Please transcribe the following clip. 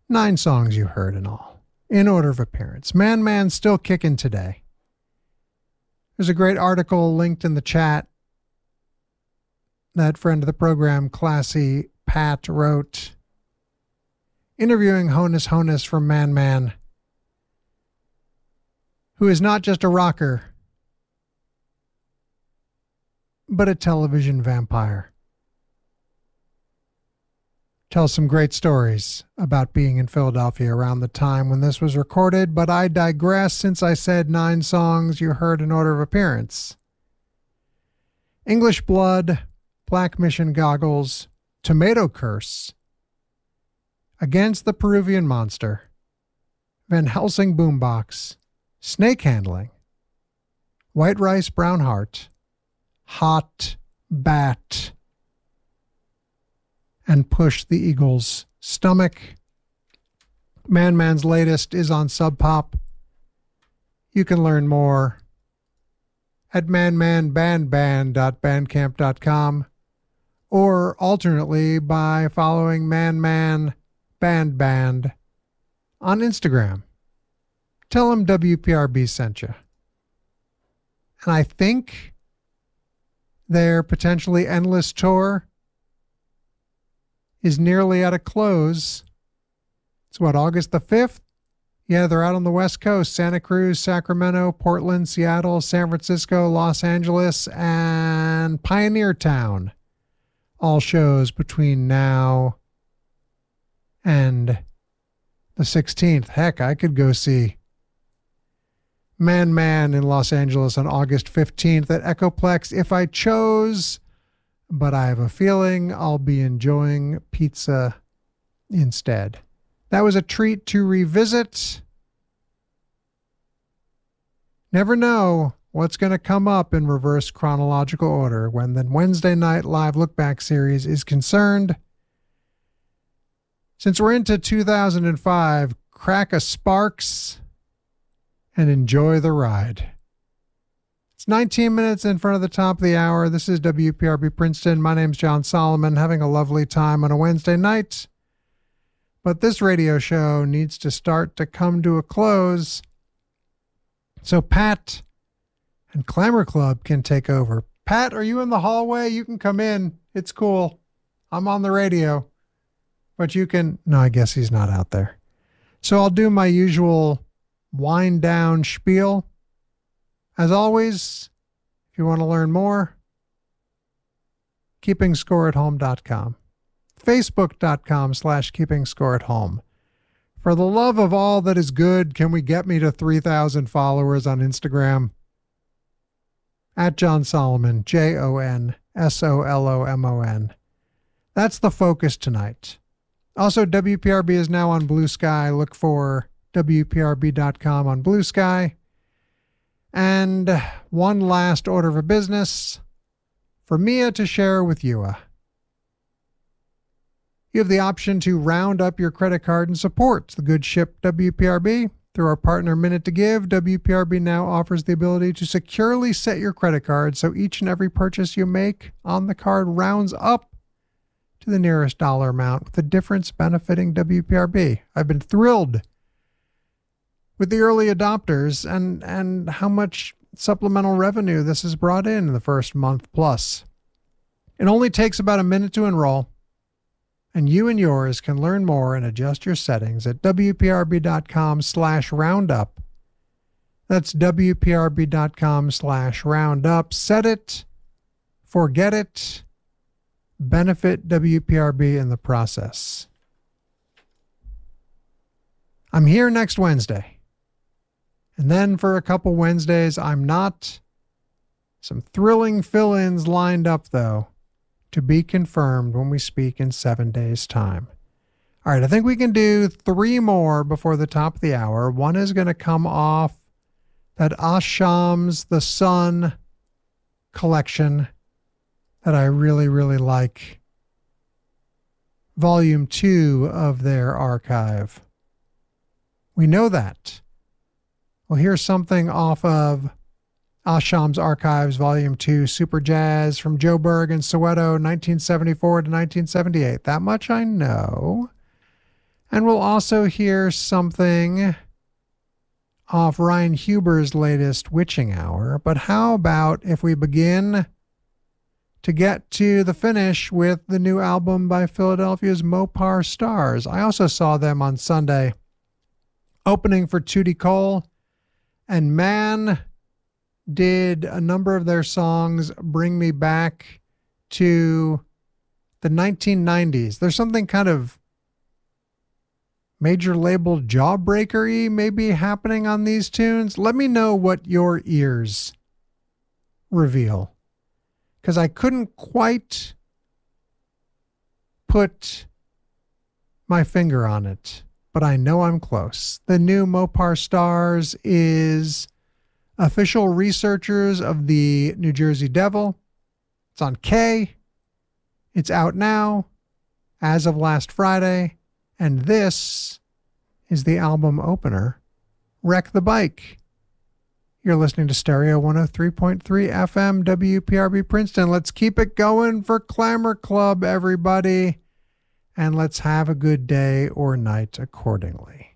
9 songs you heard in all, in order of appearance. Man Man's still kicking today. There's a great article linked in the chat that friend of the program, Classy Pat, wrote, interviewing Honus from Man Man, who is not just a rocker, but a television vampire. Tells some great stories about being in Philadelphia around the time when this was recorded, but I digress since I said 9 songs you heard in order of appearance. English Blood, Black Mission Goggles, Tomato Curse, Against the Peruvian Monster, Van Helsing Boombox, Snake Handling, White Rice Brown Heart, Hot Bat, and Push the Eagle's Stomach. Man Man's latest is on Sub Pop. You can learn more at manmanbandband.bandcamp.com or alternately by following Man Man Band Band on Instagram. Tell them WPRB sent you. And I think their potentially endless tour is nearly at a close. It's what, August the 5th? Yeah, they're out on the West Coast. Santa Cruz, Sacramento, Portland, Seattle, San Francisco, Los Angeles, and Pioneer Town. All shows between now and the 16th. Heck, I could go see Man Man in Los Angeles on August 15th at Echoplex if I chose, but I have a feeling I'll be enjoying pizza instead. That was a treat to revisit. Never know what's going to come up in reverse chronological order when the Wednesday night live look back series is concerned. Since we're into 2005, crack a Sparks and enjoy the ride. It's 19 minutes in front of the top of the hour. This is WPRB Princeton. My name's John Solomon, having a lovely time on a Wednesday night. But this radio show needs to start to come to a close so Pat and Clamor Club can take over. Pat, are you in the hallway? You can come in. It's cool. I'm on the radio. But you can... No, I guess he's not out there. So I'll do my usual wind down spiel. As always, if you want to learn more, keepingscoreathome.com. Facebook.com/keepingscoreathome. For the love of all that is good, can we get me to 3,000 followers on Instagram? At John Solomon, JONSOLOMON. That's the focus tonight. Also, WPRB is now on Blue Sky. Look for WPRB.com on Blue Sky. And one last order of business for Mia to share with you. You have the option to round up your credit card and support the good ship WPRB. Through our partner Minute to Give, WPRB now offers the ability to securely set your credit card so each and every purchase you make on the card rounds up to the nearest dollar amount, with the difference benefiting WPRB. I've been thrilled with the early adopters and how much supplemental revenue this has brought in the first month plus. It only takes about a minute to enroll, and you and yours can learn more and adjust your settings at WPRB.com/roundup. That's WPRB.com/roundup. Set it, forget it, benefit WPRB in the process. I'm here next Wednesday. And then for a couple Wednesdays, I'm not. Some thrilling fill-ins lined up, though, to be confirmed when we speak in 7 days' time. All right, I think we can do 3 more before the top of the hour. One is going to come off that Asham's The Sun collection that I really, really like. Volume 2 of their archive. We know that. Well, here's something off of Asham's Archives, Volume 2, Super Jazz from Joburg and Soweto, 1974 to 1978. That much I know. And we'll also hear something off Ryan Huber's latest Witching Hour. But how about if we begin to get to the finish with the new album by Philadelphia's Mopar Stars? I also saw them on Sunday opening for Tootie Cole, and man, did a number of their songs bring me back to the 1990s. There's something kind of major label jawbreaker-y maybe happening on these tunes. Let me know what your ears reveal, because I couldn't quite put my finger on it, but I know I'm close. The new Mopar Stars is official researchers of the New Jersey Devil. It's on K. It's out now as of last Friday. And this is the album opener, Wreck the Bike. You're listening to Stereo 103.3 FM WPRB Princeton. Let's keep it going for Clamor Club, everybody. And let's have a good day or night accordingly.